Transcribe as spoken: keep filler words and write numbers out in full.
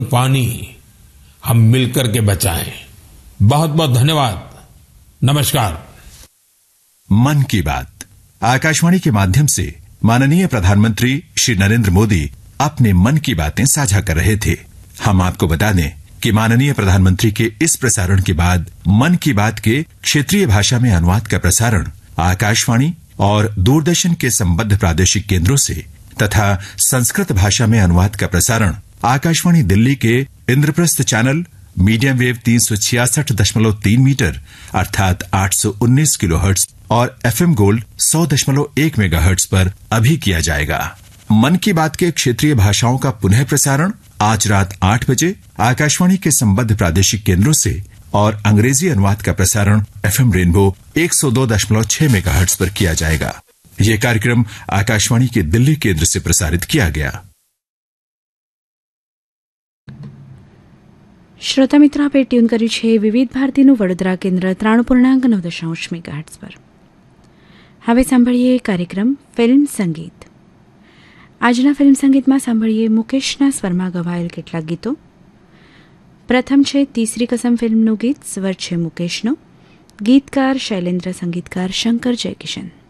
पानी हम मिलकर के बचाएं। बहुत बहुत धन्यवाद। नमस्कार। मन की बात आकाशवाणी के माध्यम से माननीय प्रधानमंत्री श्री नरेंद्र मोदी अपने मन की बातें साझा कर रहे थे। हम आपको बता दें कि माननीय प्रधानमंत्री के इस प्रसारण के बाद मन की बात के क्षेत्रीय भाषा में अनुवाद का प्रसारण आकाशवाणी और दूरदर्शन के संबद्ध प्रादेशिक केंद्रों से तथा संस्कृत भाषा में अनुवाद का प्रसारण आकाशवाणी दिल्ली के इंद्रप्रस्थ चैनल मीडियम वेव तीन सौ छियासठ दशमलव तीन मीटर अर्थात आठ सौ उन्नीस किलोहर्ट्ज और एफएम गोल्ड सौ दशमलव एक मेगाहर्ट्ज पर अभी किया जाएगा। मन की बात के क्षेत्रीय भाषाओं का पुनः प्रसारण आज रात आठ बजे आकाशवाणी के संबद्ध प्रादेशिक केंद्रों से और अंग्रेजी अनुवाद का प्रसारण एफएम रेनबो एक सौ दो दशमलव छह मेगाहर्ट्ज पर किया जाएगा। यह कार्यक्रम आकाशवाणी के दिल्ली केंद्र से प्रसारित किया गया। શ્રોતા મિત્રો આપે ટ્યુન કર્યું છે વિવિધ ભારતીનું વડોદરા કેન્દ્ર ત્રાણું પૂર્ણાંક નવ દશાંશ મેગાહર્ટ્ઝ પર। હવે સાંભળીએ કાર્યક્રમ ફિલ્મ સંગીત। આજના ફિલ્મ સંગીતમાં સાંભળીએ મુકેશના સ્વરમાં ગવાયેલ કેટલાક ગીતો। પ્રથમ છે તીસરી કસમ ફિલ્મનું ગીત, સ્વર છે મુકેશનો, ગીતકાર શૈલેન્દ્ર, સંગીતકાર શંકર જયકિશન।